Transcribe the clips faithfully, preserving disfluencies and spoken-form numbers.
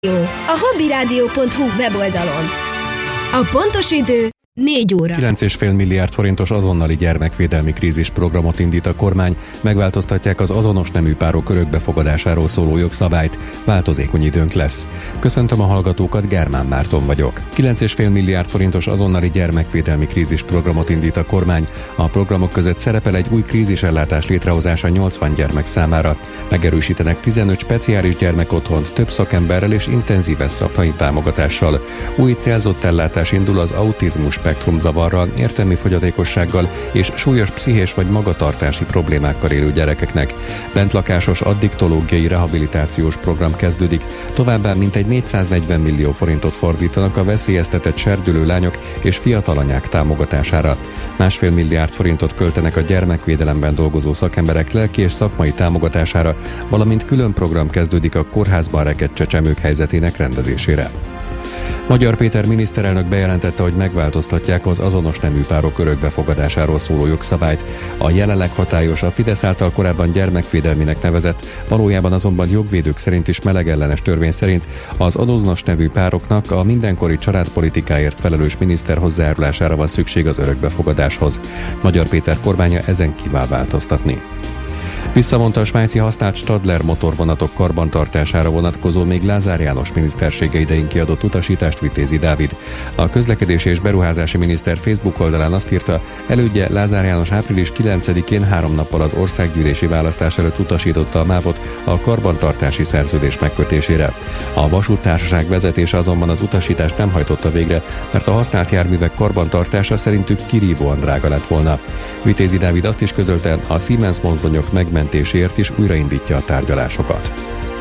A hobbyrádió pont hu weboldalon. A pontos idő négy óra. kilenc egész öt milliárd forintos azonnali gyermekvédelmi krízisprogramot indít a kormány, megváltoztatják az azonos nemű párok örökbefogadásáról szóló jogszabályt, változékony időnk lesz. Köszöntöm a hallgatókat, Germán Márton vagyok. kilenc egész öt milliárd forintos azonnali gyermekvédelmi krízisprogramot indít a kormány. A programok között szerepel egy új krízisellátás létrehozása nyolcvan gyermek számára. Megerősítenek tizenöt speciális gyermekotthont több szakemberrel és intenzíves szakmai támogatással. Új célzott ellátás indul az autizmus spektrumzavarral, értelmi fogyatékossággal és súlyos pszichés vagy magatartási problémákkal élő gyerekeknek. Bentlakásos addiktológiai rehabilitációs program kezdődik, továbbá mintegy négyszáznegyven millió forintot fordítanak a veszélyeztetett serdülő lányok és fiatal anyák támogatására. Másfél milliárd forintot költenek a gyermekvédelemben dolgozó szakemberek lelki és szakmai támogatására, valamint külön program kezdődik a kórházban rekedt csecsemők helyzetének rendezésére. Magyar Péter miniszterelnök bejelentette, hogy megváltoztatják az azonos nemű párok örökbefogadásáról szóló jogszabályt. A jelenleg hatályos, a Fidesz által korábban gyermekvédelminek nevezett, valójában azonban jogvédők szerint is melegellenes törvény szerint az azonos nemű pároknak a mindenkori családpolitikáért felelős miniszter hozzájárulására van szükség az örökbefogadáshoz. Magyar Péter kormánya ezen kíván változtatni. Visszavonta a svájci használt Stadler motorvonatok karbantartására vonatkozó még Lázár János minisztersége idején kiadott utasítást Vitézi Dávid. A közlekedési és beruházási miniszter Facebook oldalán azt írta, elődje Lázár János április kilencedikén három nappal az országgyűlési választás előtt utasította a mávot a karbantartási szerződés megkötésére. A vasúttársaság vezetése azonban az utasítást nem hajtotta végre, mert a használt járművek karbantartása szerintük kirívóan drága lett volna. Vitézi Dávid azt is közölte, a Siemens mozdonyok megmentéséért is újraindítja a tárgyalásokat.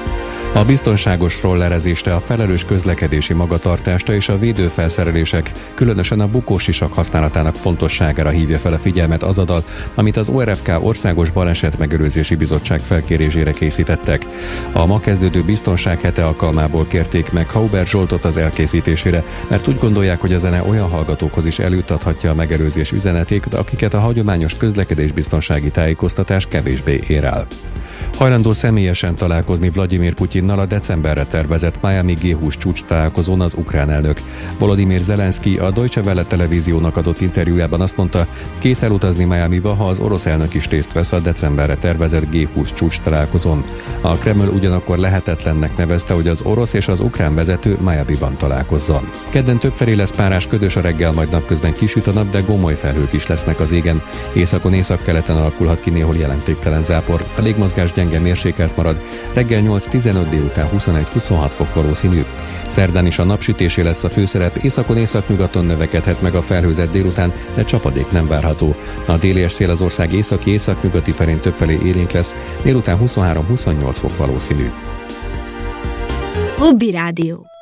A biztonságos rollerezésre, a felelős közlekedési magatartásra és a védőfelszerelések, különösen a bukósisak használatának fontosságára hívja fel a figyelmet az adat, amit az o er ef ká Országos Baleset Megelőzési Bizottság felkérésére készítettek. A ma kezdődő biztonság hete alkalmából kérték meg Hauber Zsoltot az elkészítésére, mert úgy gondolják, hogy a zene olyan hallgatókhoz is eljuttathatja a megelőzés üzenetét, akiket a hagyományos közlekedésbiztonsági tájékoztatás kevésbé ér el. Hajlandó személyesen találkozni Vladimir Putyinnal a decemberre tervezett Miami gé húsz csúcs találkozón az ukrán elnök. Volodymyr Zelenszky a Deutsche Welle televíziónak adott interjújában azt mondta, kész elutazni Miamiba, ha az orosz elnök is részt vesz a decemberre tervezett gé húsz csúcs találkozón. A Kreml ugyanakkor lehetetlennek nevezte, hogy az orosz és az ukrán vezető Miamiban találkozzon. Kedden többfelé lesz párás, ködös a reggel, majd napközben kisüt a nap, de gomoly felhők is lesznek az égen. Északon északkeleten alakulhat ki néhol jelentéktelen zápor. A légmozgás gyenge mérsékelt marad, reggel nyolc-tizenöt, délután huszonegy-huszonhat fok valószínű. Szerdán is a napsütésé lesz a főszerep, északon északnyugaton növekedhet meg a felhőzet délután, de csapadék nem várható. A déli szél az ország északi északnyugati felén többfelé élénk lesz, délután huszonhárom-huszonnyolc fok valószínű. Hobby Rádió.